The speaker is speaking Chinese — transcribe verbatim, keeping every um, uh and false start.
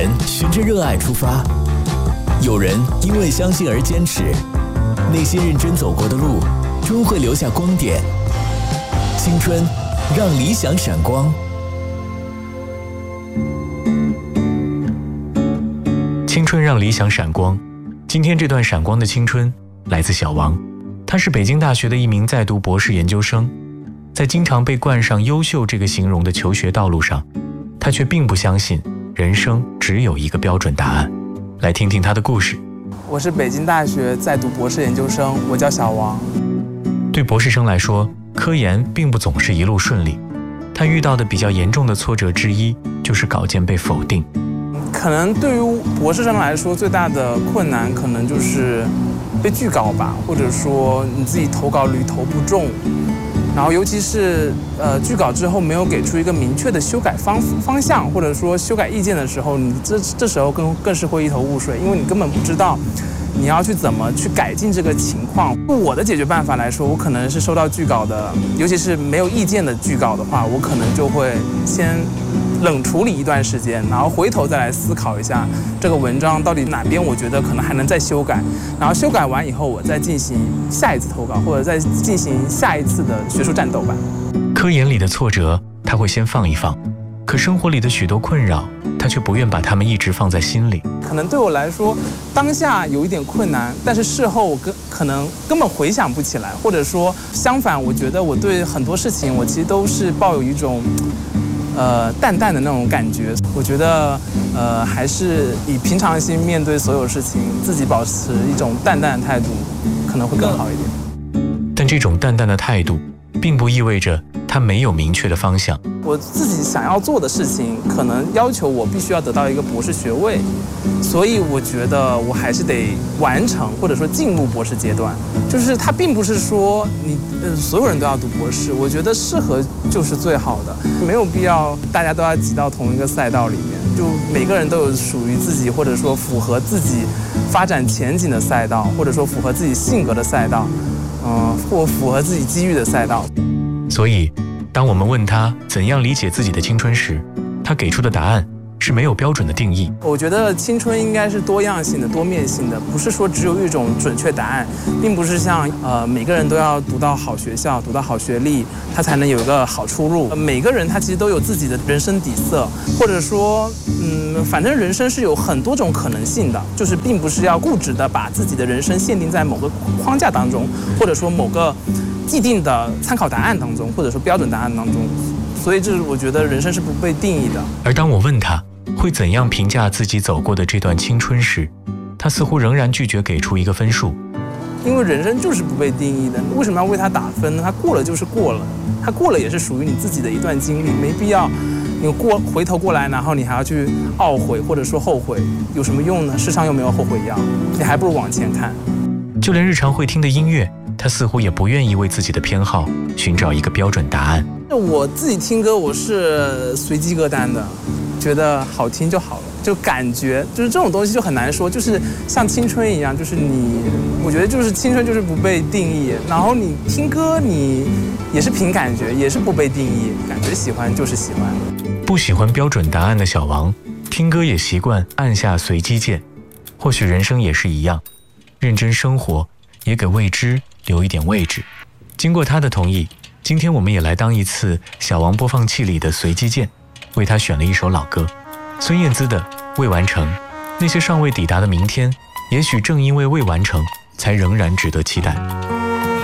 人循着热爱出发，有人因为相信而坚持，那些认真走过的路，终会留下光点。青春，让理想闪光。 青春让理想闪光。今天这段闪光的青春来自小王，他是北京大学的一名在读博士研究生。在经常被冠上优秀这个形容的求学道路上，他却并不相信人生只有一个标准答案。来听听他的故事。 我是北京大学在读博士研究生，我叫小王。 对博士生来说，科研并不总是一路顺利，他遇到的比较严重的挫折之一就是稿件被否定。 可能对于博士生来说，最大的困难可能就是被拒稿吧，或者说你自己投稿率投不中，然后尤其是呃拒稿之后没有给出一个明确的修改方方向，或者说修改意见的时候，你这这时候更更是会一头雾水，因为你根本不知道你要去怎么去改进这个情况。我的解决办法来说，我可能是收到拒稿的，尤其是没有意见的拒稿的话，我可能就会先冷处理一段时间，然后回头再来思考一下这个文章到底哪边我觉得可能还能再修改，然后修改完以后我再进行下一次投稿，或者再进行下一次的学术战斗吧。 科研里的挫折他会先放一放，可生活里的许多困扰他却不愿把它们一直放在心里。 可能对我来说当下有一点困难，但是事后我跟可能根本回想不起来，或者说相反，我觉得我对很多事情我其实都是抱有一种呃，淡淡的那种感觉。我觉得，呃，还是以平常心面对所有事情，自己保持一种淡淡的态度，可能会更好一点。 但这种淡淡的态度，并不意味着他没有明确的方向。 我自己想要做的事情，可能要求我必须要得到一个博士学位，所以我觉得我还是得完成，或者说进入博士阶段。就是它并不是说你呃所有人都要读博士，我觉得适合就是最好的，没有必要大家都要挤到同一个赛道里面。就每个人都有属于自己，或者说符合自己发展前景的赛道，或者说符合自己性格的赛道，嗯、呃，或符合自己机遇的赛道。 所以当我们问他怎样理解自己的青春时，他给出的答案是没有标准的定义。 我觉得青春应该是多样性的、多面性的，不是说只有一种准确答案，并不是像呃每个人都要读到好学校、读到好学历，他才能有一个好出路。每个人他其实都有自己的人生底色，或者说，嗯，反正人生是有很多种可能性的，就是并不是要固执的把自己的人生限定在某个框架当中，或者说某个既定的参考答案当中，或者说标准答案当中。所以这我觉得人生是不被定义的。 而当我问他会怎样评价自己走过的这段青春时，他似乎仍然拒绝给出一个分数。 因为人生就是不被定义的，为什么要为他打分呢？他过了就是过了，他过了也是属于你自己的一段经历，没必要你过回头过来，然后你还要去懊悔或者说后悔，有什么用呢？世上又没有后悔药，你还不如往前看。 就连日常会听的音乐，他似乎也不愿意为自己的偏好寻找一个标准答案。 我自己听歌我是随机歌单的，觉得好听就好了，就感觉就是这种东西就很难说，就是像青春一样，就是你，我觉得就是青春就是不被定义，然后你听歌你也是凭感觉，也是不被定义，感觉喜欢就是喜欢。 不喜欢标准答案的小王，听歌也习惯按下随机键。或许人生也是一样，认真生活，也给未知留一点位置。经过他的同意，今天我们也来当一次小王播放器里的随机键，为他选了一首老歌，孙燕姿的《未完成》。那些尚未抵达的明天，也许正因为未完成，才仍然值得期待。